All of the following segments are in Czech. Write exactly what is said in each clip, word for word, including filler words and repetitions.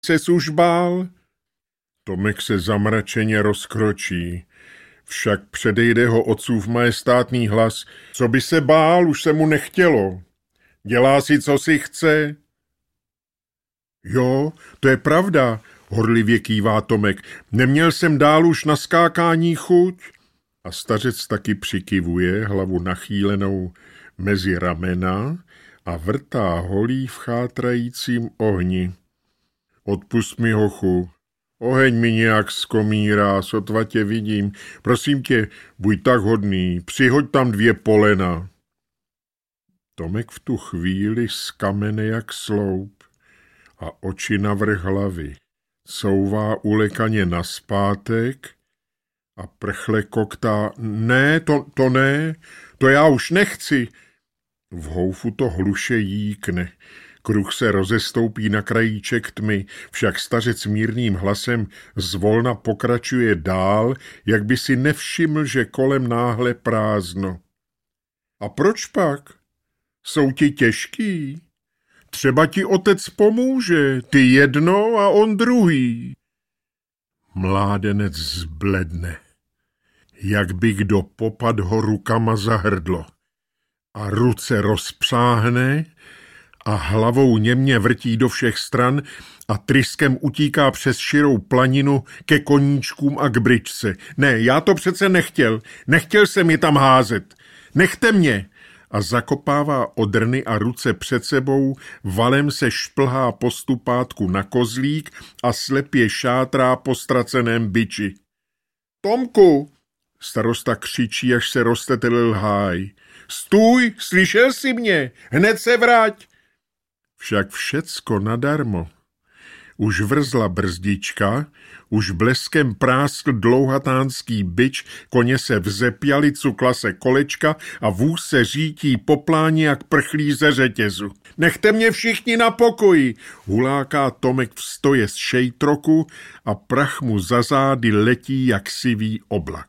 ses už bál? Tomek se zamračeně rozkročí. Však předejde ho otcův majestátný hlas. Co by se bál, už se mu nechtělo. Dělá si, co si chce. Jo, to je pravda, horlivě kývá Tomek. Neměl jsem dál už na skákání chuť? A stařec taky přikivuje, hlavu nachýlenou mezi ramena a vrtá holí v chátrajícím ohni. Odpust mi, hochu. Oheň mi nějak zkomírá, sotva tě vidím. Prosím tě, buď tak hodný, přihoď tam dvě polena. Tomek v tu chvíli skamene jak sloup a oči navrch hlavy. Couvá ulekaně naspátek a prchle koktá. Ne, to, to ne, to já už nechci. V houfu to hluše jíkne. Kruh se rozestoupí na krajíček tmy, však stařec mírným hlasem zvolna pokračuje dál, jak by si nevšiml, že kolem náhle prázdno. A proč pak? Jsou ti těžký? Třeba ti otec pomůže, ty jedno a on druhý. Mládenec zbledne, jak by kdo popad ho rukama za hrdlo a ruce rozpřáhne a hlavou němě vrtí do všech stran a tryskem utíká přes širou planinu ke koníčkům a k bryčce. Ne, já to přece nechtěl, nechtěl jsem je tam házet, nechte mě. A zakopává odrny a ruce před sebou, valem se šplhá po stupátku na kozlík a slepě šátrá po ztraceném biči. Tomku, starosta křičí, až se roztetelil háj. Stůj, slyšel jsi mě, hned se vrať. Však všecko nadarmo. Už vrzla brzdička, už bleskem práskl dlouhatánský bič, koně se vzepěli, cukla se kolečka a vůz se řítí po pláni jak prchlí ze řetězu. Nechte mě všichni na pokoji, huláká Tomek v stoje z šejtroku a prach mu za zády letí jak sivý oblak.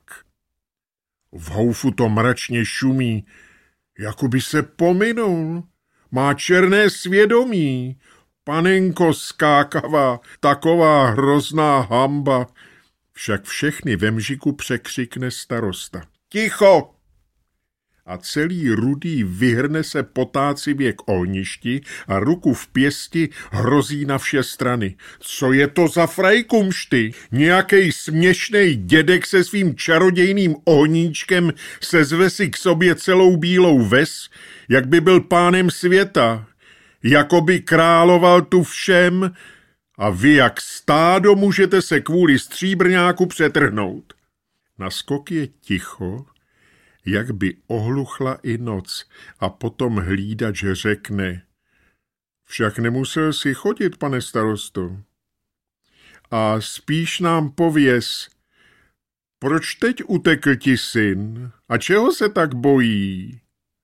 V houfu to mračně šumí, jako by se pominul. Má černé svědomí. Panenko skákavá, taková hrozná hamba. Však všechny ve mžiku překřikne starosta. Ticho! A celý rudý vyhrne se potácivě k ohništi a ruku v pěsti hrozí na vše strany. Co je to za frajkumšty? Nějakej směšnej dědek se svým čarodějným ohníčkem sezve si k sobě celou bílou ves, jak by byl pánem světa. Jakoby královal tu všem a vy jak stádo můžete se kvůli stříbrňáku přetrhnout. Na skok je ticho, jak by ohluchla i noc a potom hlídač řekne. Však nemusel si chodit, pane starosto. A spíš nám pověz, proč teď utekl ti syn a čeho se tak bojí?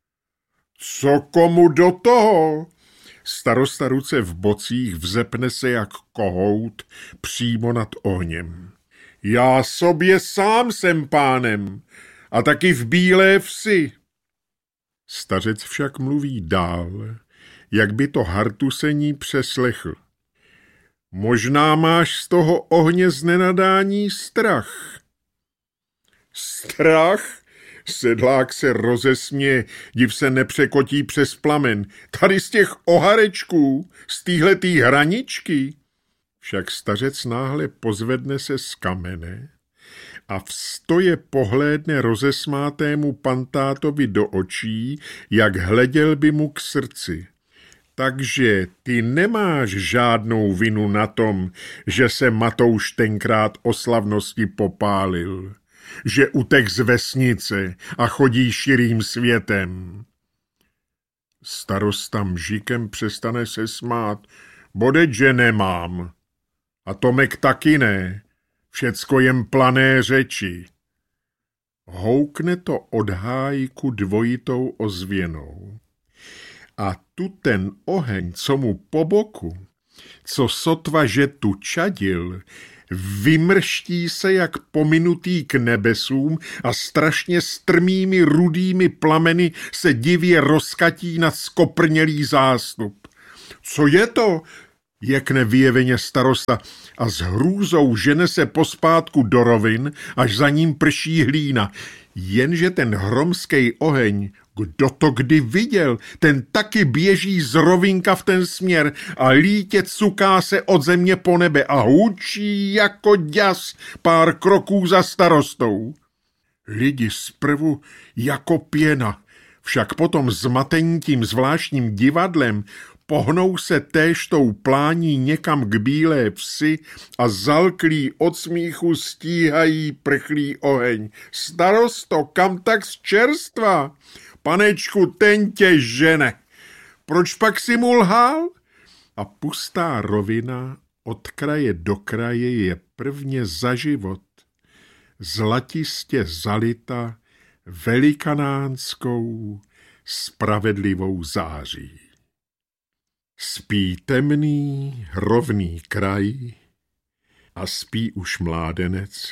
Co komu do toho? Starosta ruce v bocích vzepne se jak kohout přímo nad ohněm. Já sobě sám jsem pánem a taky v Bílé vsi. Stařec však mluví dál, jak by to hartusení přeslechl. Možná máš z toho ohně z nenadání strach. Strach? Sedlák se rozesměje, div se nepřekotí přes plamen. Tady z těch oharečků, z téhletý hraničky. Však stařec náhle pozvedne se z kamene a v stoje pohlédne rozesmátému pantátovi do očí, jak hleděl by mu k srdci. Takže ty nemáš žádnou vinu na tom, že se Matouš tenkrát o slavnosti popálil, že utek z vesnice a chodí širým světem. Starosta mžikem přestane se smát. Bodeť, že nemám. A Tomek taky ne. Všecko jen plané řeči. Houkne to od hájku dvojitou ozvěnou. A tu ten oheň, co mu po boku, co sotva, že tu čadil, vymrští se jak pominutý k nebesům a strašně strmými rudými plameny se divě rozkatí nad skoprnělý zástup. Co je to? Jekne vyjeveně starosta a s hrůzou žene se pospátku do rovin, až za ním prší hlína. Jenže ten hromský oheň, kdo to kdy viděl, ten taky běží z rovinka v ten směr a lítě cuká se od země po nebe a hučí jako děs pár kroků za starostou. Lidi zprvu jako pěna, však potom zmatení tím zvláštním divadlem pohnou se též tou plání někam k bílé vsi a zalklí od smíchu stíhají prchlý oheň. Starosto, kam tak z čerstva? Panečku, ten tě žene. Proč pak si mu lhal? A pustá rovina od kraje do kraje je prvně za život zlatistě zalita velikanánskou spravedlivou září. Spí temný, rovný kraj a spí už mládenec.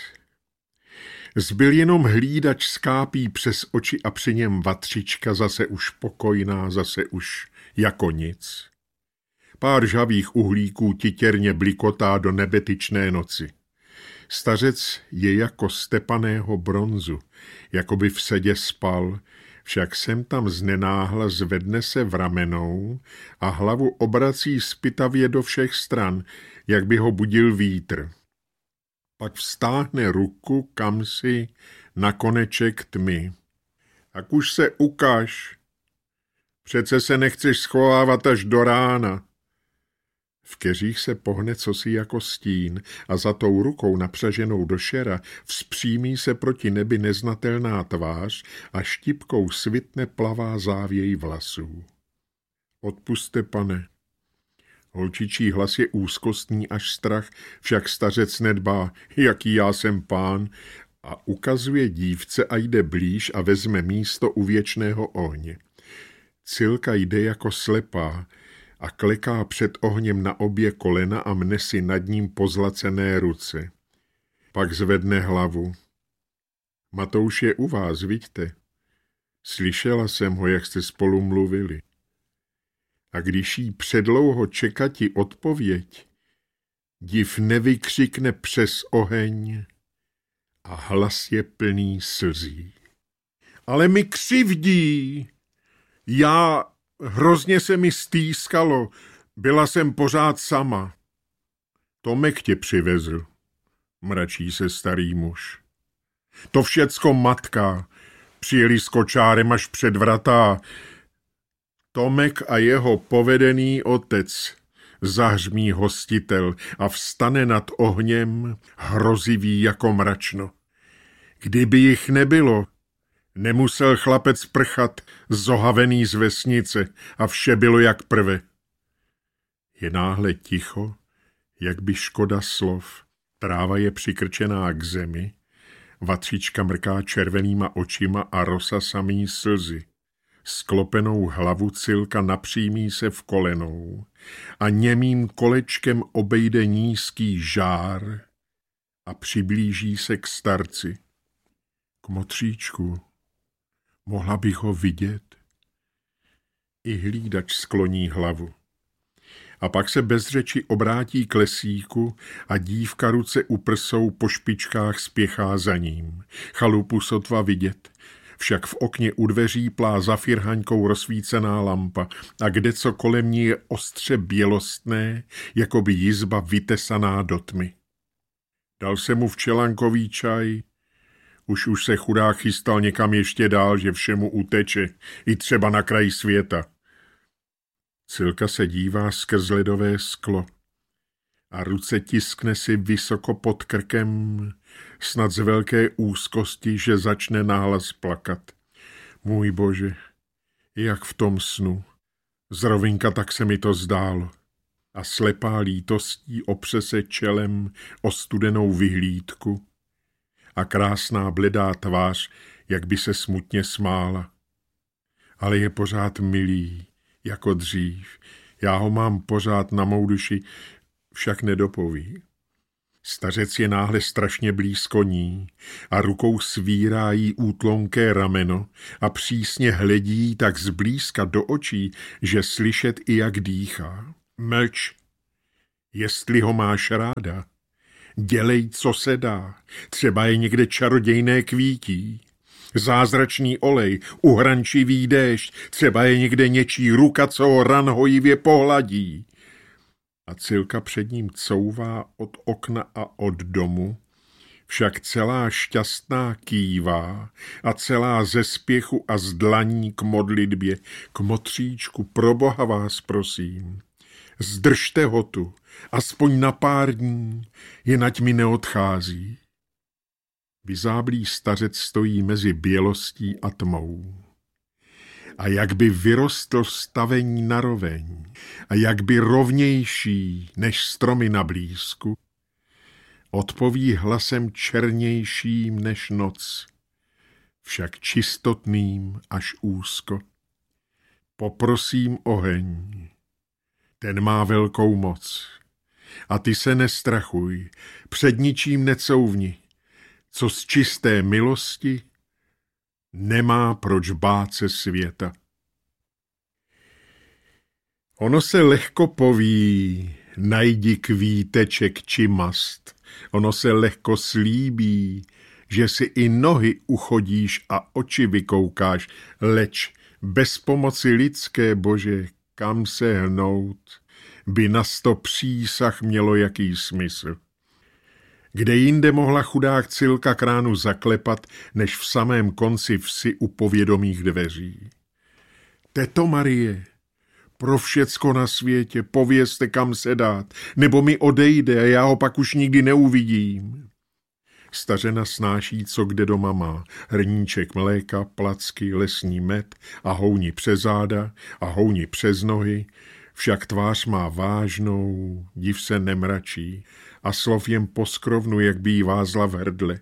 Zbyl jenom hlídač skápí přes oči a při něm vatřička zase už pokojná, zase už jako nic. Pár žhavých uhlíků titěrně blikotá do nebetyčné noci. Stařec je jako stepaného bronzu, jako by v sedě spal, však sem tam znenáhla zvedne se v ramenou a hlavu obrací zpytavě do všech stran, jak by ho budil vítr. Pak vztáhne ruku kamsi na koneček tmy. Tak už se ukaž. Přece se nechceš schovávat až do rána. V keřích se pohne cosi jako stín a za tou rukou napřaženou do šera vzpřímí se proti nebi neznatelná tvář a štipkou svitne plavá závěj vlasů. Odpuste, pane. Holčičí hlas je úzkostný až strach, však stařec nedbá, jaký já jsem pán, a ukazuje dívce a jde blíž a vezme místo u věčného ohně. Cilka jde jako slepá a kleká před ohněm na obě kolena a mne si nad ním pozlacené ruce. Pak zvedne hlavu. Matouš je u vás, vidíte? Slyšela jsem ho, jak jste spolu mluvili. A když jí předlouho čekati odpověď, div nevykřikne přes oheň a hlas je plný slzí. Ale mi křivdí! Já, hrozně se mi stýskalo, byla jsem pořád sama. Tomek tě přivezl, mračí se starý muž. To všecko matka, přijeli s kočárem až před vrata. Tomek a jeho povedený otec, zahřmí hostitel a vstane nad ohněm, hrozivý jako mračno. Kdyby jich nebylo, nemusel chlapec prchat, zohavený z vesnice, a vše bylo jak prve. Je náhle ticho, jak by škoda slov. Tráva je přikrčená k zemi, vatřička mrká červenýma očima a rosa samý slzy. Sklopenou hlavu Cilka napřímí se v kolenou a němým kolečkem obejde nízký žár a přiblíží se k starci. Kmotříčku, mohla bych ho vidět? I hlídač skloní hlavu. A pak se bez řeči obrátí k lesíku a dívka ruce u prsou po špičkách spěchá za ním. Chalupu sotva vidět, však v okně u dveří plá za firhaňkou rozsvícená lampa a kdeco kolem ní je ostře bělostné, jako by jizba vytesaná do tmy. Dal se mu včelankový čaj, už už se chudák chystal někam ještě dál, že všemu uteče, i třeba na kraji světa. Cilka se dívá skrz ledové sklo a ruce tiskne si vysoko pod krkem, snad z velké úzkosti, že začne nahlas plakat. Můj Bože, jak v tom snu. Z rovinka tak se mi to zdálo. A slepá lítostí opře se čelem o studenou vyhlídku a krásná bledá tvář, jak by se smutně smála. Ale je pořád milý, jako dřív. Já ho mám pořád na mou duši, však nedopoví. Stařec je náhle strašně blízko ní a rukou svírá jí útlonké rameno a přísně hledí tak zblízka do očí, že slyšet i jak dýchá. Mlč, Jestli ho máš ráda, dělej, co se dá. Třeba je někde čarodějné kvítí. Zázračný olej, uhrančivý déšť, třeba je někde něčí ruka, co ho ran hojivě pohladí. A Cilka před ním couvá od okna a od domu, však celá šťastná kývá a celá ze spěchu a z dlaní k modlitbě, k motříčku, pro Boha vás prosím. Zdržte ho tu, aspoň na pár dní, jenať mi neodchází. Vyzáblý stařec stojí mezi bělostí a tmou. A jak by vyrostl stavení na roveň, a jak by rovnější než stromy na blízku, odpoví hlasem černějším než noc, však čistotným až úzko. Poprosím oheň, ten má velkou moc. A ty se nestrachuj, před ničím necouvni, co z čisté milosti nemá proč bát se světa. Ono se lehko poví, najdi kvíteček či mast. Ono se lehko slíbí, že si i nohy uchodíš a oči vykoukáš, leč bez pomoci lidské, Bože, kam se hnout, by na sto přísah mělo jaký smysl. Kde jinde mohla chudák Cilka kránu zaklepat, než v samém konci vsi u povědomých dveří. Teto Marie, pro všecko na světě, povězte, kam se dát, nebo mi odejde a já ho pak už nikdy neuvidím. Stařena snáší, co kde doma má, hrníček mléka, placky, lesní med a houni přes záda a houni přes nohy, však tvář má vážnou, div se nemračí a slov jen poskrovnu, jak by jí vázla v hrdle.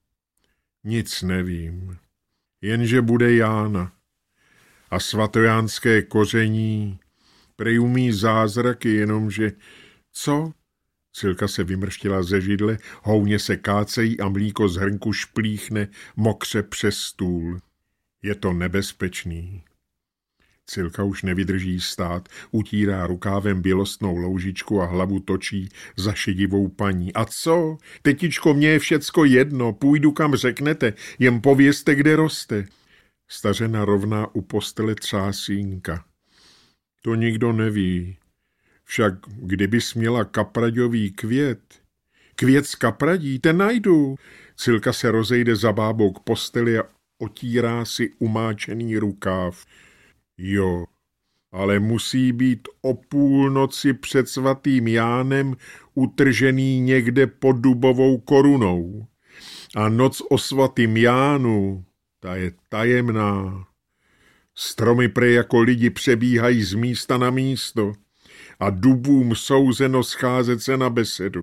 Nic nevím, jenže bude Jána a svatojánské koření prej umí zázraky, jenomže co? Cilka se vymrštila ze židle, houně se kácejí a mlíko z hrnku šplíchne mokře přes stůl. Je to nebezpečný. Cilka už nevydrží stát, utírá rukávem bělostnou loužičku a hlavu točí za šedivou paní. A co? Tetičko, mně je všecko jedno, půjdu kam řeknete, jen povězte, kde roste. Stařena rovná u postele třásínka. To nikdo neví. Však kdybys měla kapraďový květ, květ z kapradí, ten najdu. Cilka se rozejde za bábou k posteli a otírá si umáčený rukáv. Jo, ale musí být o půlnoci před svatým Jánem utržený někde pod dubovou korunou. A noc o svatým Jánu, ta je tajemná. Stromy prej jako lidi přebíhají z místa na místo a dubům souzeno scházet se na besedu.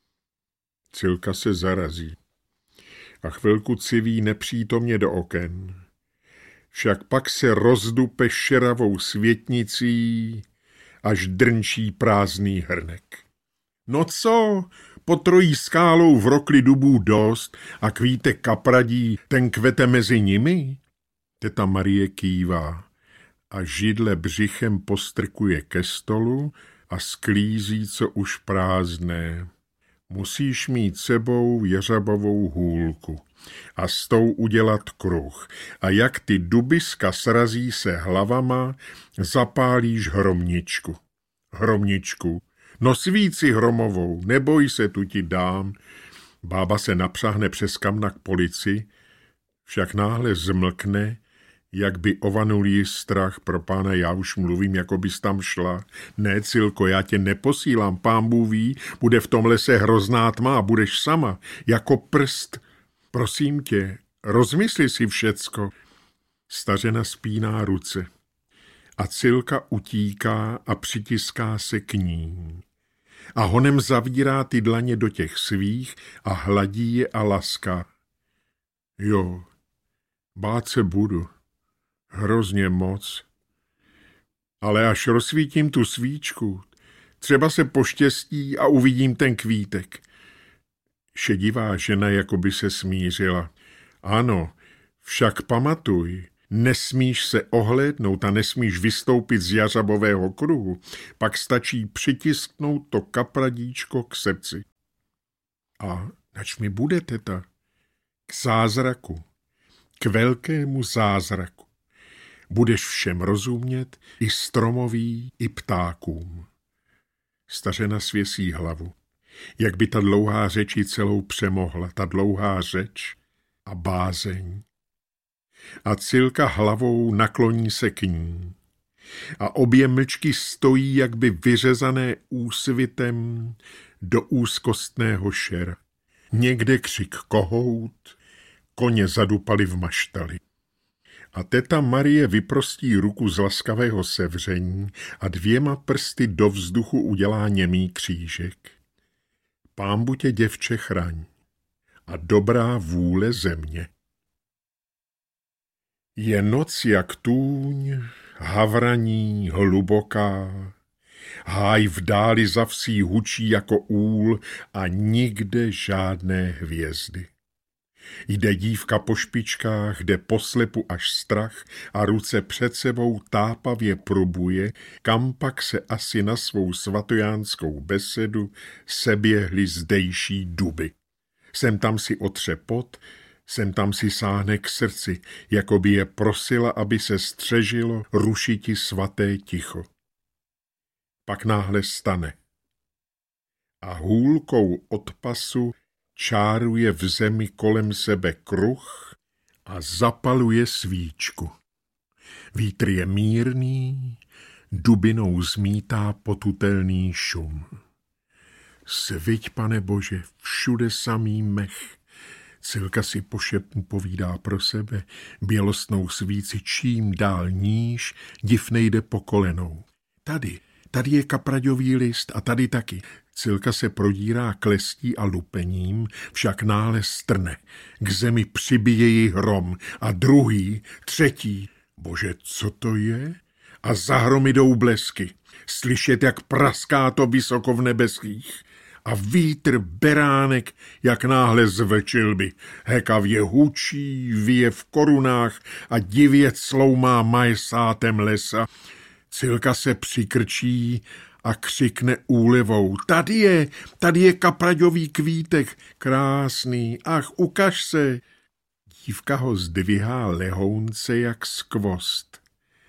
Cilka se zarazí a chvilku civí nepřítomně do oken. Však pak se rozdupe šeravou světnicí, až drnčí prázdný hrnek. No co, pod trojí skálou v rokli dubů dost a kvítek kapradí, ten kvete mezi nimi? Teta Marie kývá a židle břichem postrkuje ke stolu a sklízí, co už prázdné. Musíš mít sebou jeřabovou hůlku a s tou udělat kruh. A jak ty dubiska srazí se hlavama, zapálíš hromničku. Hromničku, no svíci hromovou, neboj se, tu ti dám. Bába se napřahne přes kamna k polici, však náhle zmlkne, jak by ovanul jí strach. Pro pána, já už mluvím, jako bys tam šla. Ne, Cilko, já tě neposílám, pán Bůh ví, bude v tom lese hrozná tma a budeš sama, jako prst. Prosím tě, rozmysli si všecko. Stařena spíná ruce a Cilka utíká a přitiská se k ní. A honem zavírá ty dlaně do těch svých a hladí je a laská. Jo, bát se budu. Hrozně moc. Ale až rozsvítím tu svíčku, třeba se poštěstí a uvidím ten kvítek. Šedivá žena jako by se smířila. Ano, však pamatuj, Nesmíš se ohlédnout a nesmíš vystoupit z jařabového kruhu, pak stačí přitisknout to kapradíčko k srdci. A nač mi bude, teta? K zázraku, k velkému zázraku. Budeš všem rozumět, i stromoví, i ptákům. Stařena svěsí hlavu. Jak by ta dlouhá řeč ji celou přemohla, ta dlouhá řeč a bázeň. A Cilka hlavou nakloní se k ní. A obě mlčky stojí, jak by vyřezané úsvitem do úzkostného šera. Někde křik kohout, koně zadupali v maštali. A teta Marie vyprostí ruku z laskavého sevření a dvěma prsty do vzduchu udělá němý křížek. Pánbu tě, děvče, chraň a dobrá vůle země. Je noc jak tůň, havraní, hluboká, háj v dáli za vsí hučí jako úl a nikde žádné hvězdy. Jde dívka po špičkách, jde poslepu až strach a ruce před sebou tápavě probuje, kam pak se asi na svou svatojánskou besedu seběhly zdejší duby. Sem tam si otře pot, sem tam si sáhne k srdci, jako by je prosila, aby se střežilo rušiti svaté ticho. Pak náhle stane a hůlkou od pasu čáruje v zemi kolem sebe kruh a zapaluje svíčku. Vítr je mírný, dubinou zmítá potutelný šum. Sviť, Pane Bože, všude samý mech. Cilka si po šepnu povídá pro sebe, bělostnou svíci čím dál níž, div nejde po kolenou. Tady, tady je kapraďový list a tady taky. Cilka se prodírá klestí a lupením, však nále strne. K zemi přibije ji hrom a druhý, třetí. Bože, co to je? A za hrom jdou blesky. Slyšet, jak praská to vysoko v nebeských. A vítr beránek, jak náhle zvlčil by. Hekavě hučí, vyje v korunách a divě cloumá majesátem lesa. Cilka se přikrčí a křikne úlevou. Tady je, tady je kapraďový kvítek, krásný, ach, ukaž se. Dívka ho zdvihá lehounce jak skvost.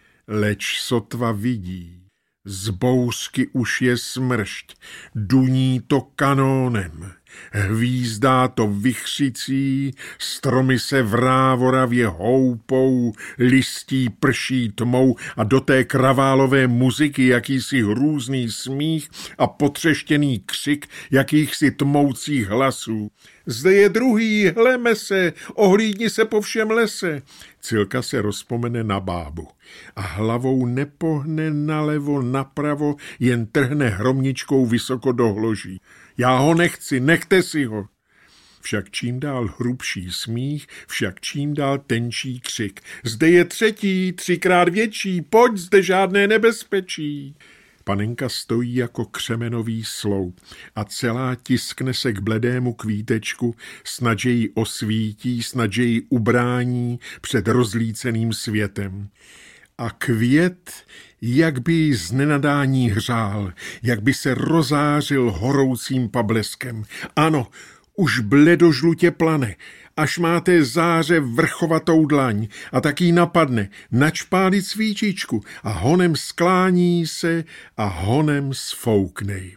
Leč sotva vidí, z bouřky už je smršť, duní to kanónem. Hvízdá to vichřicí, stromy se vrávoravě houpou, listí prší tmou a do té kraválové muziky jakýsi hrůzný smích a potřeštěný křik jakýchsi tmoucích hlasů. Zde je druhý, hleme se, ohlídni se po všem lese. Cilka se rozpomene na bábu a hlavou nepohne nalevo, napravo, jen trhne hromničkou vysoko do hloží. Já ho nechci, nechte si ho. Však čím dál hrubší smích, však čím dál tenčí křik. Zde je třetí, třikrát větší, pojď, zde žádné nebezpečí. Panenka stojí jako křemenový sloup a celá tiskne se k bledému kvítečku, snad že ji osvítí, snad že ji ubrání před rozlíceným světem. A květ, jak by ji z nenadání hřál, jak by se rozářil horoucím pableskem. Ano, už bledožlutě plane, až má té záře vrchovatou dlaň a tak jí napadne načpálit svíčičku a honem sklání se a honem sfouknej.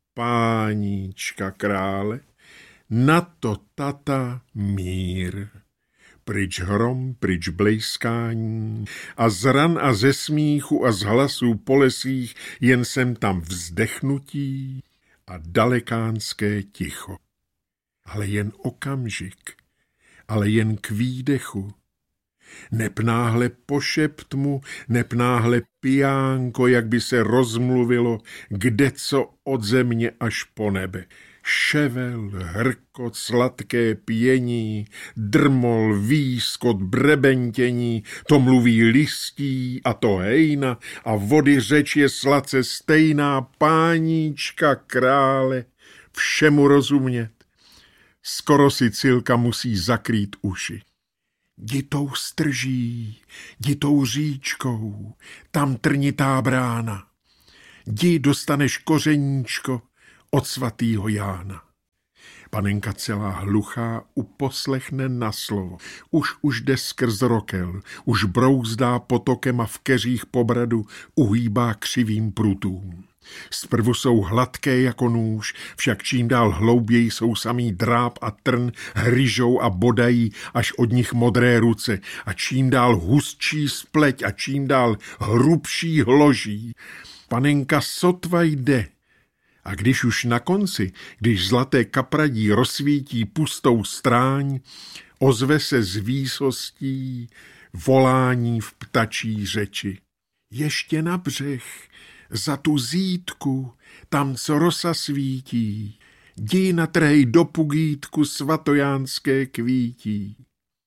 Páníčka krále, na to tata mír. Pryč hrom, pryč blejskání a z ran a ze smíchu a z hlasů po lesích jen sem tam vzdechnutí a dalekánské ticho. Ale jen okamžik, ale jen k výdechu. Neb náhle pošept mu, neb náhle pijánko, jak by se rozmluvilo, kdeco od země až po nebe. Ševel, hrkot, sladké pění, drmol, výskot, brebentění, to mluví listí a to hejna a vody řeč je sladce stejná, páníčka krále, všemu rozumět. Skoro si Cilka musí zakrýt uši. Jdi tou strží, jdi tou říčkou, tam trnitá brána. Jdi dostaneš kořeníčko od svatýho Jána. Panenka celá hluchá uposlechne na slovo. Už už jde skrz rokel, už brouzdá potokem a v keřích pobradu uhýbá křivým prutům. Zprvu jsou hladké jako nůž, však čím dál hlouběji jsou samý dráp a trn, hryžou a bodají až od nich modré ruce a čím dál hustší spleť a čím dál hrubší hloží. Panenka sotva jde. A když už na konci, když zlaté kapradí rozsvítí pustou stráň, ozve se z výsostí volání v ptačí řeči. Ještě na břeh, za tu zítku, tam, co rosa svítí, jdi natrhej do pugítku svatojánské kvítí.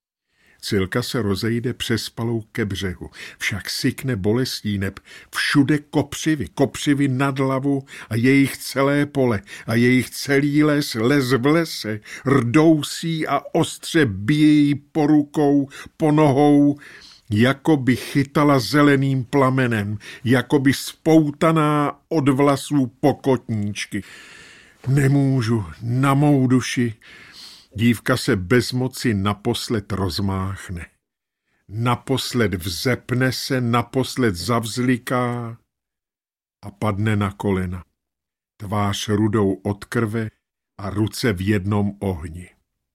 Cilka se rozejde přes palou ke břehu, však sykne bolestí neb všude kopřivy, kopřivy nad hlavu a jejich celé pole a jejich celý les, les v lese, rdousí a ostře bíjí po rukou, po nohou, jako by chytala zeleným plamenem, jako by spoutaná od vlasů pokotníčky. Nemůžu, na mou duši. Dívka se bez moci naposled rozmáchne. Naposled vzepne se, naposled zavzliká a padne na kolena. Tvář rudou od krve a ruce v jednom ohni.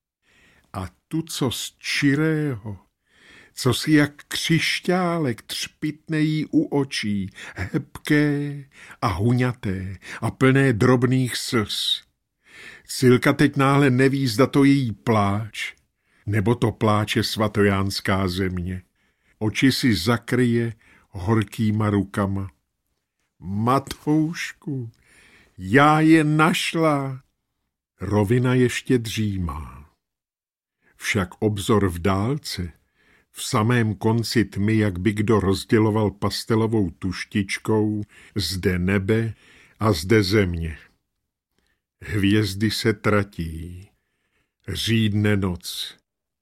A tu, co z čirého, co si jak křišťálek třpitne jí u očí, hebké a huňaté a plné drobných slz. Cilka teď náhle neví, zda to její pláč, nebo to pláče svatojánská země. Oči si zakryje horkýma rukama. Matoušku, já je našla. Rovina ještě dřímá. Však obzor v dálce, v samém konci tmy, jak by kdo rozděloval pastelovou tuštičkou, zde nebe a zde země. Hvězdy se tratí, řídne noc.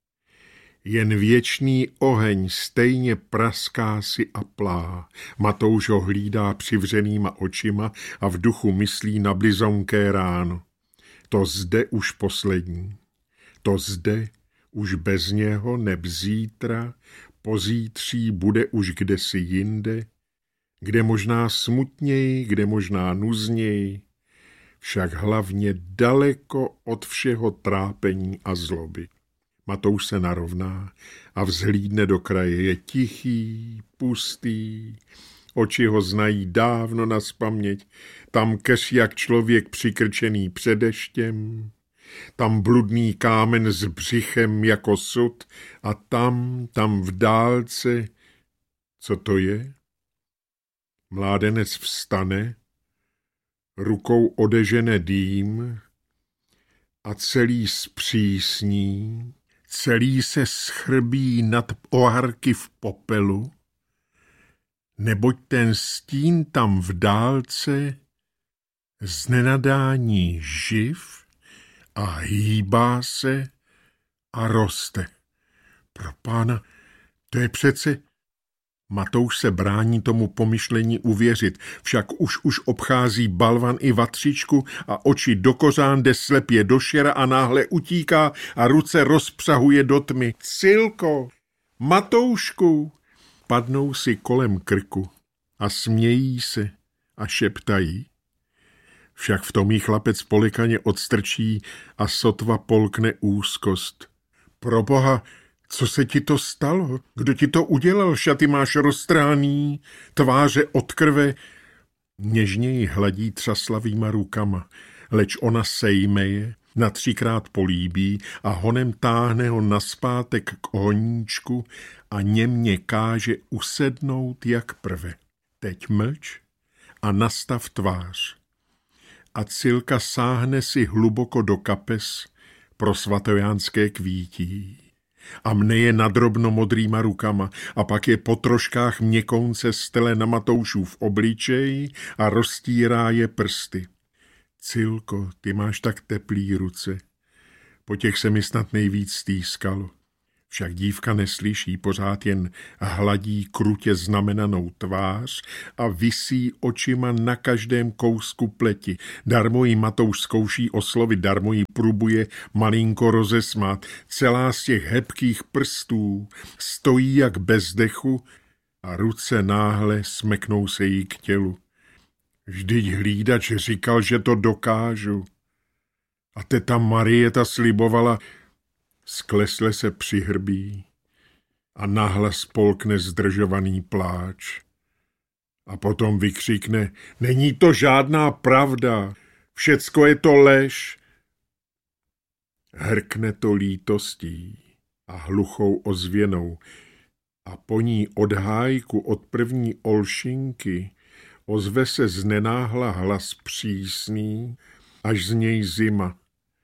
Jen věčný oheň stejně praská si a plá. Matouš ho hlídá přivřenýma očima a v duchu myslí na blizonké ráno. To zde už poslední, to zde už bez něho, neb zítra, pozítří bude už kdesi jinde, kde možná smutněji, kde možná nuzněji, však hlavně daleko od všeho trápení a zloby. Matouš se narovná a vzhlídne do kraje. Je tichý, pustý, oči ho znají dávno nazpaměť, tam keř jak člověk přikrčený před deštěm, tam bludný kámen s břichem jako sud a tam, tam v dálce, co to je? Mládenec vstane, rukou odežene dým a celý zpřísní, celý se schrbí nad oharky v popelu, neboť ten stín tam v dálce z nenadání živ a hýbá se a roste. Pro pána, to je přece... Matouš se brání tomu pomyšlení uvěřit, však už už obchází balvan i vatřičku a oči do kořán jde slepě do šera a náhle utíká a ruce rozpřahuje do tmy. Cilko, Matoušku, padnou si kolem krku a smějí se a šeptají. Však v tom jí chlapec polikaně odstrčí a sotva polkne úzkost. Proboha, co se ti to stalo? Kdo ti to udělal? Šaty máš roztrhaný, tváře od krve. Něžně ji hladí třaslavýma rukama, leč ona sejme je, na třikrát políbí a honem táhne ho naspátek k ohníčku a němě káže usednout jak prve. Teď mlč a nastav tvář. A Cilka sáhne si hluboko do kapes pro svatojánské kvítí. A mne je nadrobno modrýma rukama a pak je po troškách měkounce stele na Matoušův obličej a roztírá je prsty. Cilko, ty máš tak teplý ruce. Po těch se mi snad nejvíc stýskalo. Však dívka neslyší, pořád jen hladí krutě znamenanou tvář a visí očima na každém kousku pleti. Darmo jí Matouš zkouší oslovit, darmo jí prubuje malinko rozesmát. Celá z těch hebkých prstů stojí jak bez dechu a ruce náhle smeknou se jí k tělu. Vždyť hlídač říkal, že to dokážu. A teta Marieta slibovala. Sklesle se přihrbí a nahlas spolkne zdržovaný pláč. A potom vykřikne, není to žádná pravda, všecko je to lež. Hrkne to lítostí a hluchou ozvěnou a po ní od hájku, od první olšinky ozve se znenáhla hlas přísný, až z něj zima.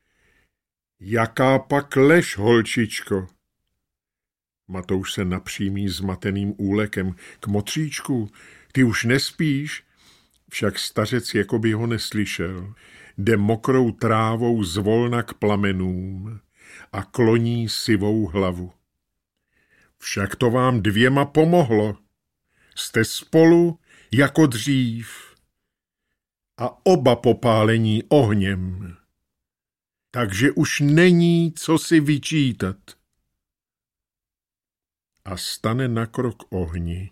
Jaká pak lež, holčičko? Matouš se napřímí zmateným úlekem. K motříčku, ty už nespíš? Však stařec jako by ho neslyšel. Jde mokrou trávou zvolna k plamenům a kloní sivou hlavu. Však to vám dvěma pomohlo. Jste spolu jako dřív a oba popálení ohněm. Takže už není co si vyčítat. A stane na krok ohni.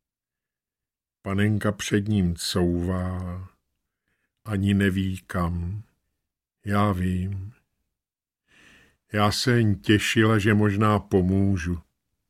Panenka před ním couvá, ani neví kam. Já vím. Já se jen těšila, že možná pomůžu.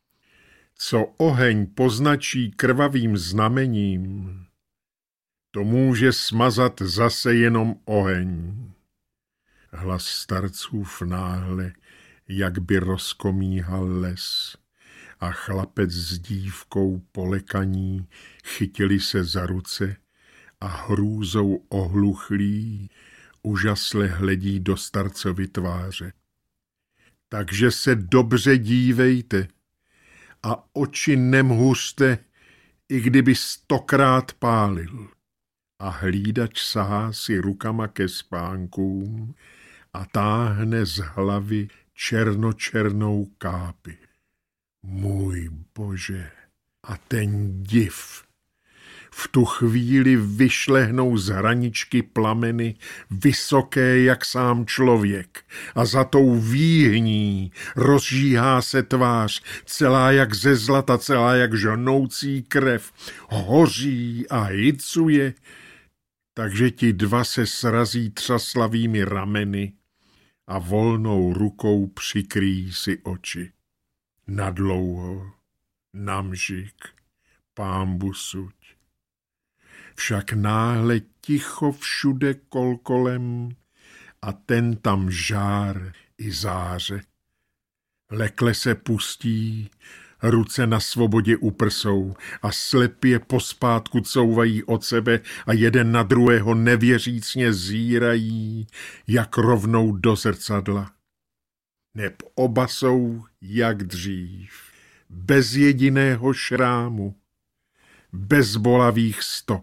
Co oheň poznačí krvavým znamením, to může smazat zase jenom oheň. Hlas starcův náhle, jak by rozkomíhal les, a chlapec s dívkou polekaní chytili se za ruce a hrůzou ohluchlí úžasle hledí do starcovy tváře. Takže se dobře dívejte a oči nemhuřte, i kdyby stokrát pálil. A hlídač sahá si rukama ke spánkům a táhne z hlavy černočernou kápi. Můj Bože, a ten div. V tu chvíli vyšlehnou z hraničky plameny vysoké jak sám člověk a za tou výhní rozžíhá se tvář, celá jak ze zlata, celá jak žonoucí krev, hoří a hycuje, takže ti dva se srazí třaslavými rameny a volnou rukou přikryjí si oči. Nadlouho, namžik, pánbu suď. Však náhle ticho všude kolkolem a ten tam žár i záře. Lekle se pustí, ruce na svobodě uprsou a slepě pospátku couvají od sebe a jeden na druhého nevěřícně zírají, jak rovnou do zrcadla. Neb oba jsou jak dřív, bez jediného šrámu, bez bolavých stop.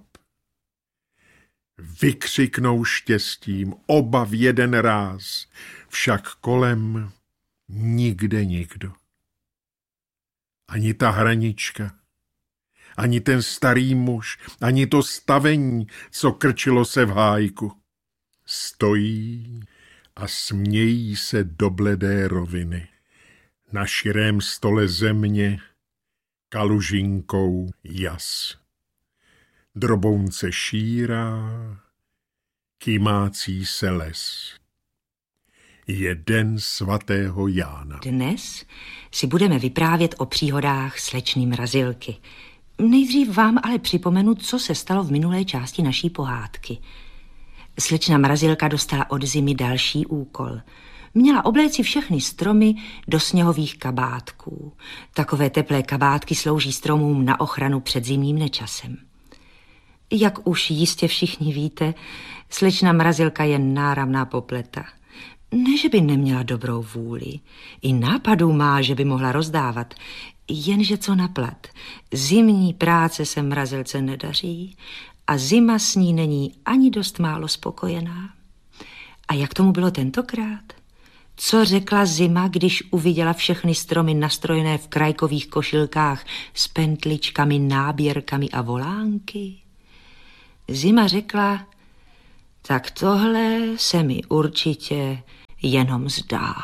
Vykřiknou štěstím, oba v jeden ráz, však kolem nikde nikdo. Ani ta hranička, ani ten starý muž, ani to stavení, co krčilo se v hájku. Stojí a smějí se do bledé roviny. Na širém stole země kalužinkou jas. Drobounce šírá, kymácí se les. Je den svatého Jána. Dnes si budeme vyprávět o příhodách slečny Mrazilky. Nejdřív vám ale připomenu, co se stalo v minulé části naší pohádky. Slečna Mrazilka dostala od zimy další úkol. Měla obléci všechny stromy do sněhových kabátků. Takové teplé kabátky slouží stromům na ochranu před zimním nečasem. Jak už jistě všichni víte, slečna Mrazilka je náramná popleta. Ne, že by neměla dobrou vůli. I nápadů má, že by mohla rozdávat. Jenže co naplat. Zimní práce se Mrazilce nedaří a zima s ní není ani dost málo spokojená. A jak tomu bylo tentokrát? Co řekla zima, když uviděla všechny stromy nastrojené v krajkových košilkách s pentličkami, náběrkami a volánky? Zima řekla, tak tohle se mi určitě jenom zdá.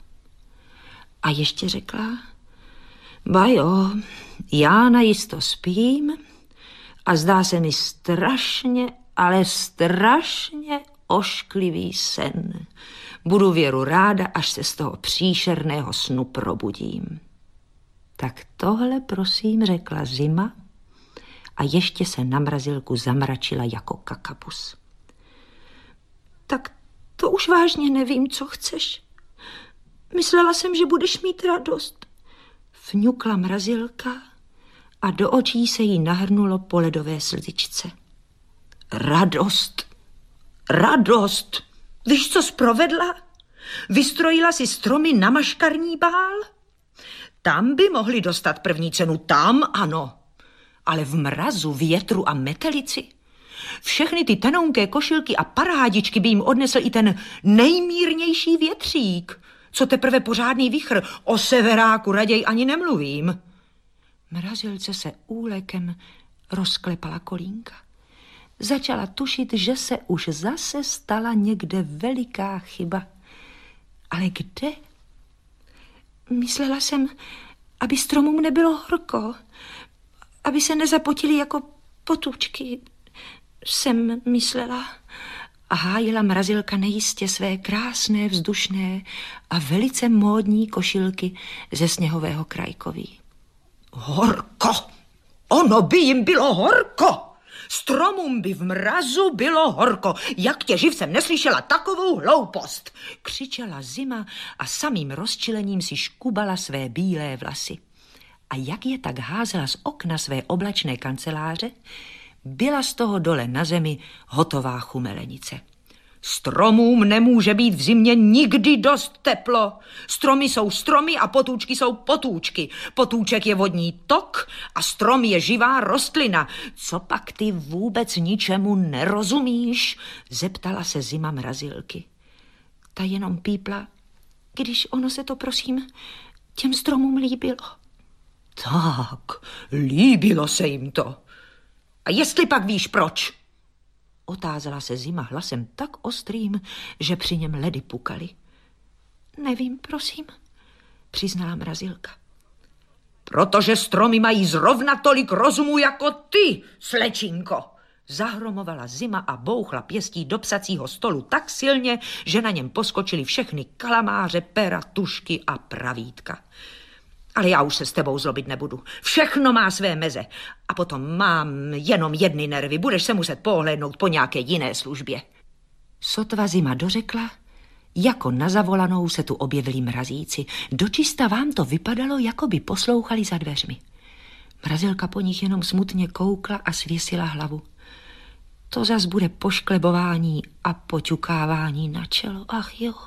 A ještě řekla, ba jo, já najisto spím a zdá se mi strašně, ale strašně ošklivý sen. Budu věru ráda, až se z toho příšerného snu probudím. Tak tohle, prosím, řekla zima a ještě se na mrazilku zamračila jako kakapus. Tak to už vážně nevím, co chceš. Myslela jsem, že budeš mít radost. Vňukla mrazilka a do očí se jí nahrnulo po ledové slzičce. Radost, radost. Víš, co jsi provedla? Vystrojila si stromy na maškarní bál? Tam by mohli dostat první cenu, tam ano. Ale v mrazu, větru a metelici? Všechny ty tenonké košilky a parádičky by jim odnesl i ten nejmírnější větřík. Co teprve pořádný vichr, o severáku raději ani nemluvím. Mrazilce se úlekem rozklepala kolínka. Začala tušit, že se už zase stala někde veliká chyba. Ale kde? Myslela jsem, aby stromům nebylo horko, aby se nezapotili jako potůčky, jsem myslela. A hájila mrazilka nejistě své krásné, vzdušné a velice módní košilky ze sněhového krajkoví. Horko! Ono by jim bylo horko! Stromům by v mrazu bylo horko. Jak tě živ jsem neslyšela takovou hloupost, křičela zima a samým rozčilením si škubala své bílé vlasy. A jak je tak házela z okna své oblačné kanceláře, byla z toho dole na zemi hotová chumelenice. Stromům nemůže být v zimě nikdy dost teplo. Stromy jsou stromy a potůčky jsou potůčky. Potůček je vodní tok a strom je živá rostlina. Co pak ty vůbec ničemu nerozumíš? Zeptala se zima mrazilky. Ta jenom pípla, když ono se to, prosím, těm stromům líbilo. Tak, líbilo se jim to. A jestli pak víš proč? Otázala se zima hlasem tak ostrým, že při něm ledy pukaly. Nevím, prosím, přiznala mrazilka. Protože stromy mají zrovna tolik rozumu jako ty, slečinko. Zahromovala zima a bouchla pěstí do psacího stolu tak silně, že na něm poskočily všechny kalamáře, pera, tušky a pravítka. Ale já už se s tebou zlobit nebudu. Všechno má své meze. A potom mám jenom jedny nervy. Budeš se muset pohlédnout po nějaké jiné službě. Sotva zima dořekla, jako na zavolanou se tu objevili mrazíci. Dočista vám to vypadalo, jako by poslouchali za dveřmi. Mrazilka po nich jenom smutně koukla a svěsila hlavu. To zas bude pošklebování a poťukávání na čelo. Ach jo.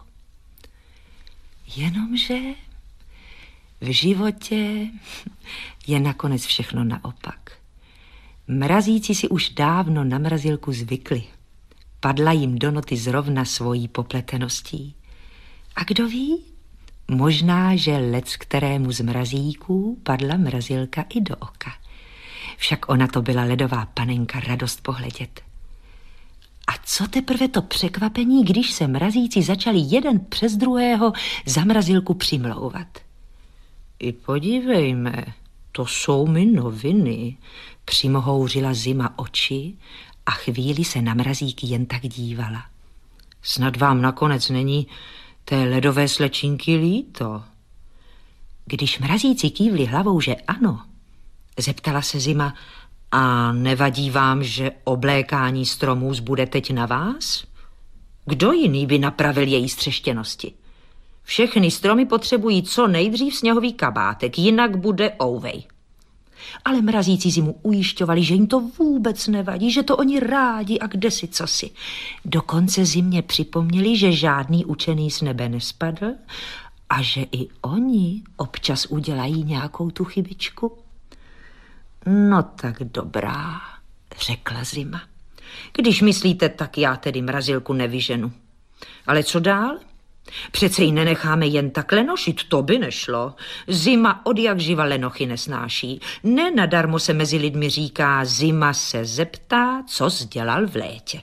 Jenomže v životě je nakonec všechno naopak. Mrazíci si už dávno na mrazilku zvykli. Padla jim do noty zrovna svojí popleteností. A kdo ví, možná, že lec kterému z mrazíků padla mrazilka i do oka. Však ona to byla ledová panenka, radost pohledět. A co teprve to překvapení, když se mrazíci začali jeden přes druhého za mrazilku přimlouvat. I podívejme, to jsou mi noviny, přimohouřila zima oči a chvíli se na mrazíky jen tak dívala. Snad vám nakonec není té ledové slečinky líto. Když mrazíci kývli hlavou, že ano, zeptala se zima, a nevadí vám, že oblékání stromů zbude teď na vás? Kdo jiný by napravil její střeštěnosti? Všechny stromy potřebují co nejdřív sněhový kabátek, jinak bude ouvej. Ale mrazíci zimu ujišťovali, že jim to vůbec nevadí, že to oni rádi a kdesi cosi. Dokonce zimě připomněli, že žádný učený z nebe nespadl a že i oni občas udělají nějakou tu chybičku. No tak dobrá, řekla zima. Když myslíte, tak já tedy mrazilku nevyženu. Ale co dál? Přece ji nenecháme jen tak lenošit, to by nešlo. Zima od jak živa lenochy nesnáší. Ne nadarmo se mezi lidmi říká, zima se zeptá, co jsi dělal v létě.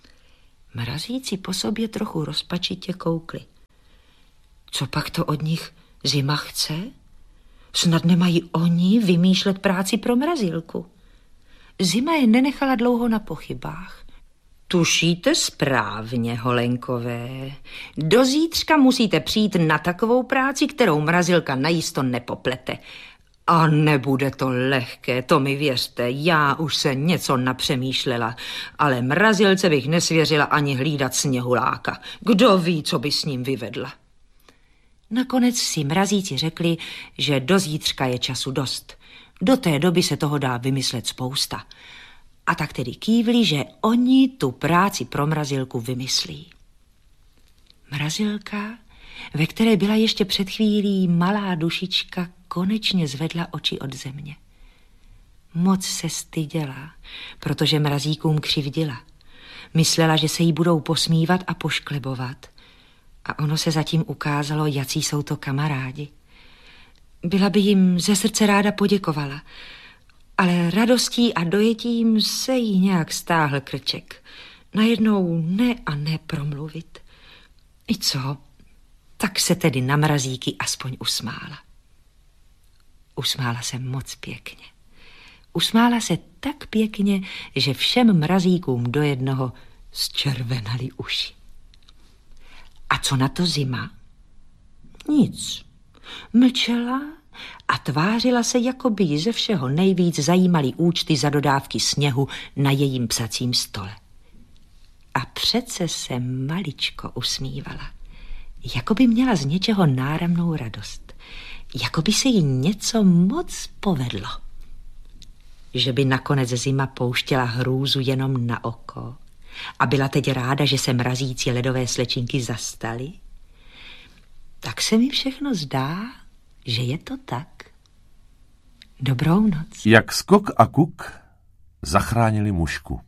Mrazíci po sobě trochu rozpačitě koukli. Co pak to od nich zima chce? Snad nemají oni vymýšlet práci pro mrazilku. Zima je nenechala dlouho na pochybách. Tušíte správně, holenkové. Do zítřka musíte přijít na takovou práci, kterou mrazilka najisto nepoplete. A nebude to lehké, to mi věřte, já už se něco napřemýšlela, ale mrazilce bych nesvěřila ani hlídat sněhuláka. Kdo ví, co by s ním vyvedla. Nakonec si mrazíci řekli, že do zítřka je času dost. Do té doby se toho dá vymyslet spousta. A tak tedy kývli, že oni tu práci pro mrazilku vymyslí. Mrazilka, ve které byla ještě před chvílí malá dušička, konečně zvedla oči od země. Moc se styděla, protože mrazíkům křivdila. Myslela, že se jí budou posmívat a pošklebovat. A ono se zatím ukázalo, jací jsou to kamarádi. Byla by jim ze srdce ráda poděkovala, ale radostí a dojetím se jí nějak stáhl krček. Najednou ne a ne promluvit. I co? Tak se tedy na mrazíky aspoň usmála. Usmála se moc pěkně. Usmála se tak pěkně, že všem mrazíkům do jednoho zčervenaly uši. A co na to zima? Nic. Mlčela a tvářila se, jako by ji ze všeho nejvíc zajímaly účty za dodávky sněhu na jejím psacím stole. A přece se maličko usmívala, jako by měla z něčeho náramnou radost, jako by se jí něco moc povedlo. Že by nakonec zima pouštěla hrůzu jenom na oko a byla teď ráda, že se mrazící ledové slečinky zastaly, tak se mi všechno zdá, že je to tak. Dobrou noc. Jak Skok a Kuk zachránili mužku.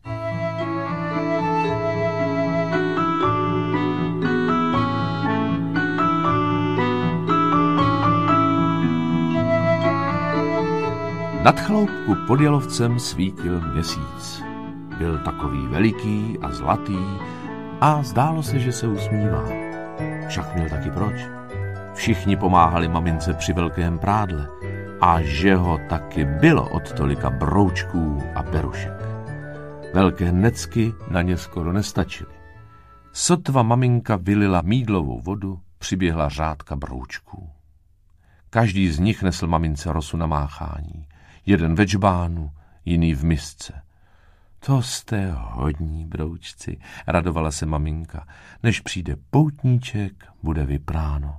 Nad chloupku pod Jalovcem svítil měsíc. Byl takový veliký a zlatý a zdálo se, že se usmívá. Však měl taky proč. Všichni pomáhali mamince při velkém prádle a že ho taky bylo od tolika broučků a berušek. Velké necky na ně skoro nestačily. Sotva maminka vylila mýdlovou vodu, přiběhla řádka broučků. Každý z nich nesl mamince rosu na máchání. Jeden ve džbánu, jiný v misce. To jste hodní, broučci, radovala se maminka. Než přijde poutníček, bude vypráno.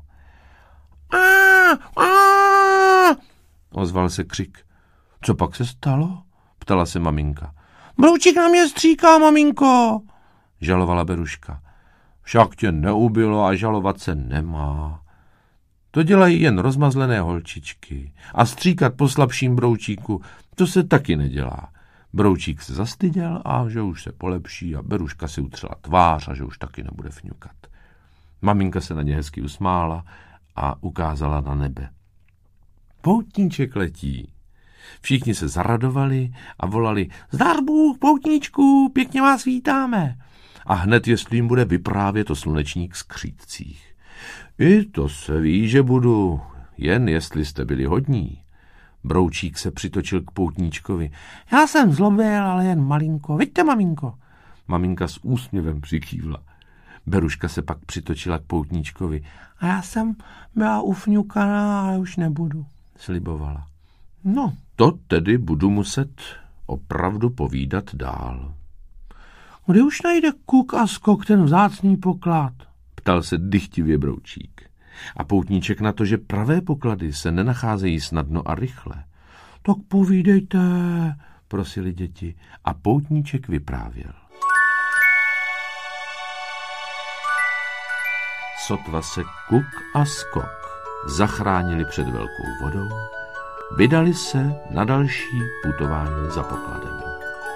A, a, ozval se křik. Co pak se stalo? Ptala se maminka. Broučík na mě stříká, maminko, žalovala beruška. Však tě neubilo a žalovat se nemá. To dělají jen rozmazlené holčičky. A stříkat po slabším broučíku, to se taky nedělá. Broučík se zastyděl a že už se polepší a beruška si utřela tvář a že už taky nebude fňukat. Maminka se na ně hezky usmála a ukázala na nebe. Poutníček letí. Všichni se zaradovali a volali: Zdar Bůh, poutníčku, pěkně vás vítáme. A hned jestli jim bude vyprávět o slunečních skřídcích. I to se ví, že budu, jen jestli jste byli hodní. Broučík se přitočil k poutníčkovi. Já jsem zlobil, ale jen malinko. Vidíte, maminko? Maminka s úsměvem přikývla. Beruška se pak přitočila k poutníčkovi. A já jsem byla ufňukaná, ale už nebudu, slibovala. No, to tedy budu muset opravdu povídat dál. Kdy už najde Kuk a Skok ten vzácný poklad? Ptal se dychtivě Broučík. A poutníček na to, že pravé poklady se nenacházejí snadno a rychle. Tak povídejte, prosili děti. A poutníček vyprávěl. Sotva se Kuk a Skok zachránili před velkou vodou, vydali se na další putování za pokladem.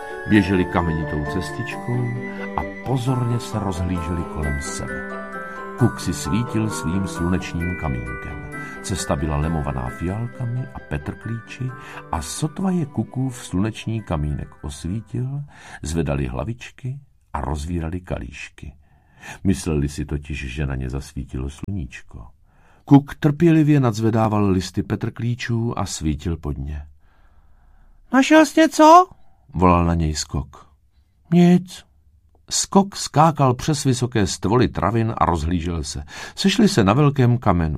Běželi kamenitou cestičkou a pozorně se rozhlíželi kolem sebe. Kuk si svítil svým slunečním kamínkem. Cesta byla lemovaná fialkami a petrklíči a sotva je Kukův sluneční kamínek osvítil, zvedali hlavičky a rozvírali kalíšky. Mysleli si totiž, že na ně zasvítilo sluníčko. Kuk trpělivě nadzvedával listy petrklíčů a svítil pod ně. Našel jsi něco? Volal na něj Skok. Nic. Skok skákal přes vysoké stvoly travin a rozhlížel se. Sešli se na velkém kamenu.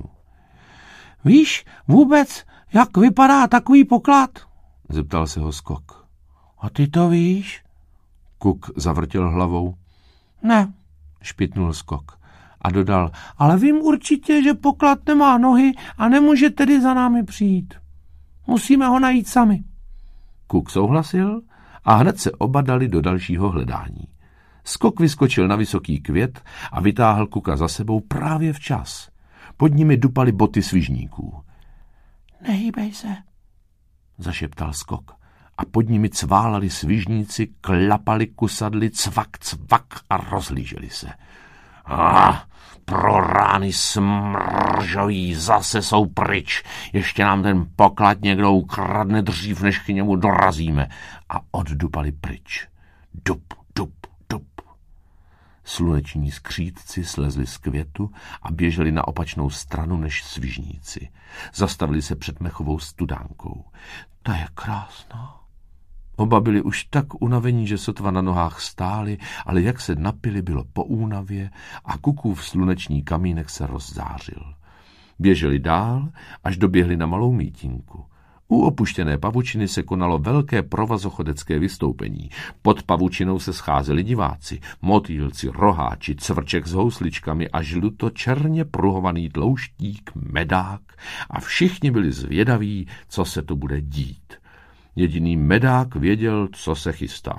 Víš vůbec, jak vypadá takový poklad? Zeptal se ho Skok. A ty to víš? Kuk zavrtěl hlavou. Ne, špitnul Skok a dodal, ale vím určitě, že poklad nemá nohy a nemůže tedy za námi přijít. Musíme ho najít sami. Kuk souhlasil a hned se oba dali do dalšího hledání. Skok vyskočil na vysoký květ a vytáhl Kuka za sebou právě včas. Pod nimi dupaly boty svižníků. Nehýbej se, zašeptal Skok. A pod nimi cválali svižníci, klapali kusadly, cvak, cvak a rozhlíželi se. Ah, pro rány smržoví, zase jsou pryč. Ještě nám ten poklad někdo ukradne dřív, než k němu dorazíme. A oddupali pryč. Dup, dup, dup. Sluneční skřítci slezli z květu a běželi na opačnou stranu než svižníci. Zastavili se před mechovou studánkou. Ta je krásná. Oba byli už tak unavení, že sotva na nohách stáli, ale jak se napili, bylo po únavě a Kukův sluneční kamínek se rozzářil. Běželi dál, až doběhli na malou mítinku. U opuštěné pavučiny se konalo velké provazochodecké vystoupení. Pod pavučinou se scházeli diváci, motýlci, roháči, cvrček s housličkami a žluto-černě pruhovaný tlouštík, medák a všichni byli zvědaví, co se tu bude dít. Jediný medák věděl, co se chystá.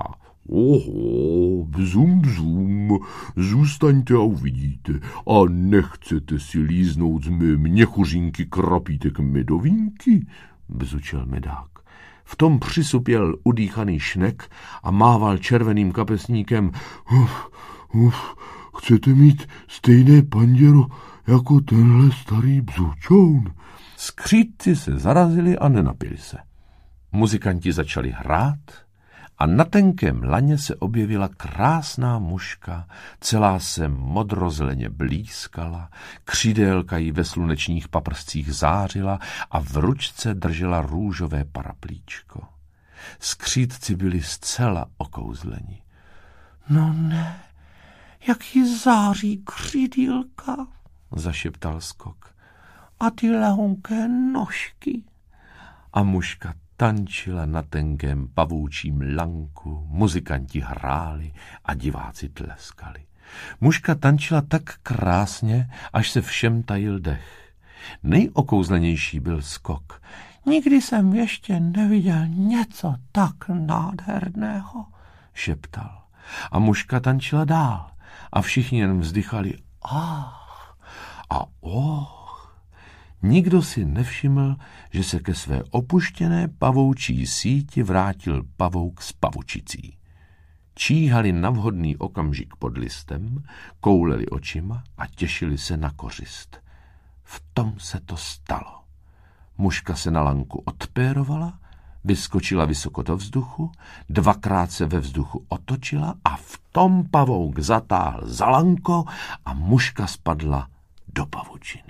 Oho, bzum, bzum, zůstaňte a uvidíte. A nechcete si líznout z mé měchuřinky krapítek medovínky? Bzučel medák. V tom přisupěl udýchaný šnek a mával červeným kapesníkem. Uf, uf, chcete mít stejné panděro jako tenhle starý bzučoun? Skřítci se zarazili a nenapili se. Muzikanti začali hrát a na tenkém laně se objevila krásná muška, celá se modrozeleně blízkala, křídélka jí ve slunečních paprscích zářila a v ručce držela růžové paraplíčko. Skřítci byli zcela okouzleni. No ne, jak jí září křídílka, zašeptal Skok. A ty lehonké nožky. A muška tančila na tenkém pavoučím lanku, muzikanti hráli a diváci tleskali. Muška tančila tak krásně, až se všem tajil dech. Nejokouzlenější byl Skok. Nikdy jsem ještě neviděl něco tak nádherného, šeptal. A muška tančila dál a všichni jen vzdychali ach a oh. Nikdo si nevšiml, že se ke své opuštěné pavoučí síti vrátil pavouk s pavučicí. Číhali na vhodný okamžik pod listem, kouleli očima a těšili se na kořist. V tom se to stalo. Muška se na lanku odpérovala, vyskočila vysoko do vzduchu, dvakrát se ve vzduchu otočila a v tom pavouk zatáhl za lanko a muška spadla do pavučiny.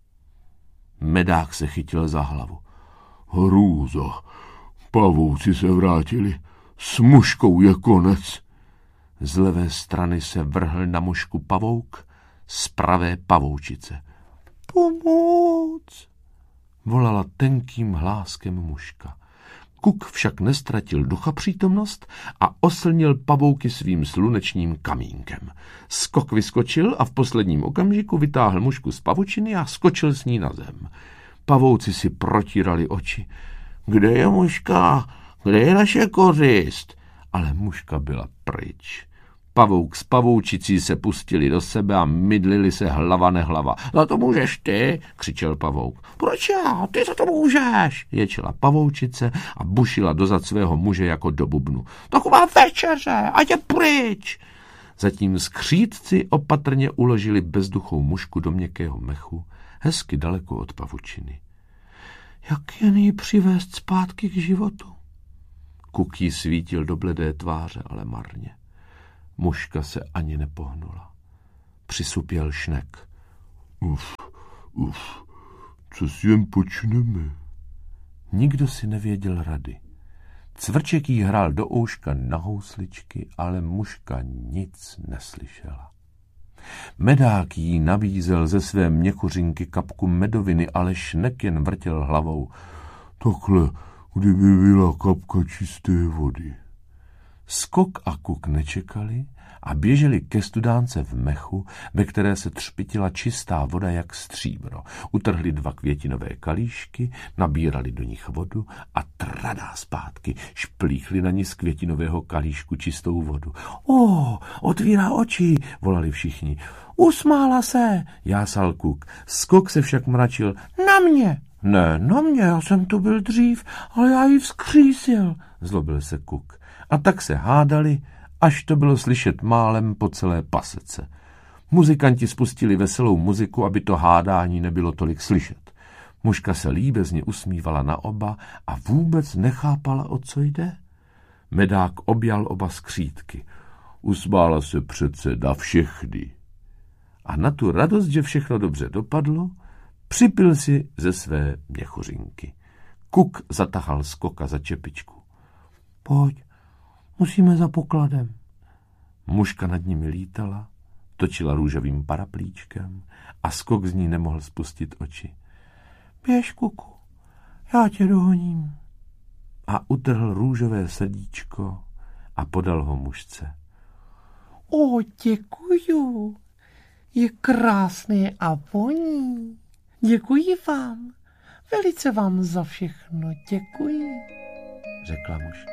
Medák se chytil za hlavu. Hrůzo, pavouci se vrátili, s muškou je konec. Z levé strany se vrhl na mušku pavouk, z pravé pavoučice. Pomoc! Volala tenkým hláskem muška. Kuk však nestratil duchapřítomnost a oslnil pavouky svým slunečním kamínkem. Skok vyskočil a v posledním okamžiku vytáhl mušku z pavučiny a skočil s ní na zem. Pavouci si protírali oči. Kde je muška? Kde je naše kořist? Ale muška byla pryč. Pavouk s pavoučicí se pustili do sebe a mydlili se hlava nehlava. Za to můžeš ty, křičel pavouk. Proč já? Ty za to můžeš, ječela pavoučice a bušila dozad svého muže jako do bubnu. Taková večeře, ať je pryč. Zatím skřídci opatrně uložili bezduchou mušku do měkkého mechu, hezky daleko od pavučiny. Jak jen ji přivést zpátky k životu? Kuk jí svítil do bledé tváře, ale marně. Muška se ani nepohnula. Přisupěl Šnek. Uf, uf, co si jen počneme? Nikdo si nevěděl rady. Cvrček jí hrál do ouška na housličky, ale muška nic neslyšela. Medák jí nabízel ze své měkuřinky kapku medoviny, ale Šnek jen vrtěl hlavou. Takhle, kdyby byla kapka čisté vody. Skok a Kuk nečekali a běželi ke studánce v mechu, ve které se třpitila čistá voda jak stříbro. Utrhli dva květinové kalíšky, nabírali do nich vodu a tradá zpátky. Šplíchli na ní z květinového kalíšku čistou vodu. O, otvírá oči, volali všichni. Usmála se, jásal Kuk. Skok se však mračil. Na mě. Ne, na mě, já jsem tu byl dřív, ale já ji vzkřísil, zlobil se Kuk. A tak se hádali, až to bylo slyšet málem po celé pasece. Muzikanti spustili veselou muziku, aby to hádání nebylo tolik slyšet. Muška se líbezně usmívala na oba a vůbec nechápala, o co jde. Medák objal oba skřídky. Usmála se přece na všechny. A na tu radost, že všechno dobře dopadlo, připil si ze své měchořinky. Kuk zatahal Skoka za čepičku. Pojď, musíme za pokladem. Muška nad nimi lítala, točila růžovým paraplíčkem a Skok z ní nemohl spustit oči. Běž, Kuku, já tě dohoním. A utrhl růžové srdíčko a podal ho mušce. O, děkuju, je krásné a voní. Děkuji vám, velice vám za všechno děkuji, řekla muška.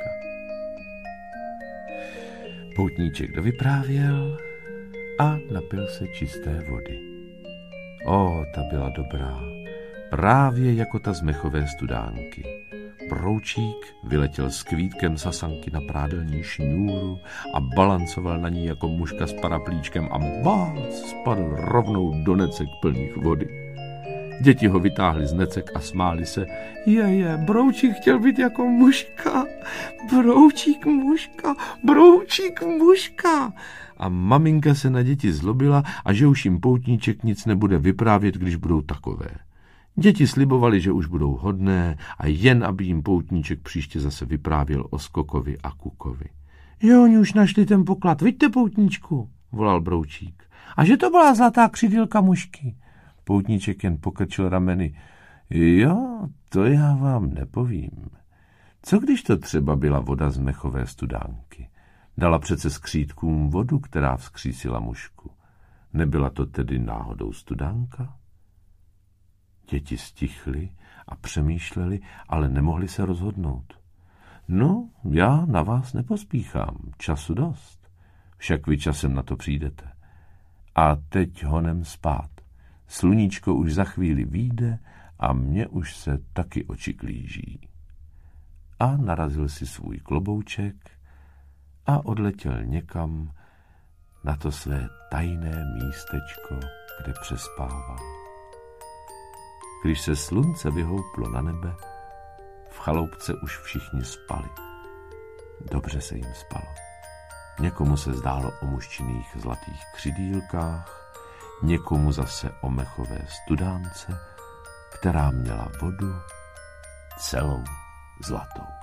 Poutníček dovyprávěl a napil se čisté vody. O, ta byla dobrá, právě jako ta z mechové studánky. Broučík vyletěl s kvítkem sasanky na prádelní šňůru a balancoval na ní jako muška s paraplíčkem a bác spadl rovnou do necek plných vody. Děti ho vytáhli z necek a smáli se. Je, je, Broučík chtěl být jako muška. Broučík muška, Broučík muška. A maminka se na děti zlobila a že už jim Poutníček nic nebude vyprávět, když budou takové. Děti slibovali, že už budou hodné a jen, aby jim Poutníček příště zase vyprávěl o Skokovi a Kukovi. Že oni už našli ten poklad, vidíte, Poutníčku, volal Broučík. A že to byla zlatá křidýlka mušky. Poutníček jen pokrčil rameny. Jo, to já vám nepovím. Co když to třeba byla voda z mechové studánky? Dala přece skřídkům vodu, která vzkřísila mušku. Nebyla to tedy náhodou studánka? Děti stichly a přemýšleli, ale nemohli se rozhodnout. No, já na vás nepospíchám, času dost. Však vy časem na to přijdete. A teď honem spát. Sluníčko už za chvíli vyjde a mně už se taky oči klíží. A narazil si svůj klobouček a odletěl někam na to své tajné místečko, kde přespával. Když se slunce vyhouplo na nebe, v chaloupce už všichni spali. Dobře se jim spalo. Někomu se zdálo o muščiných zlatých křidýlkách, někomu zase o mechové studánce, která měla vodu celou zlatou.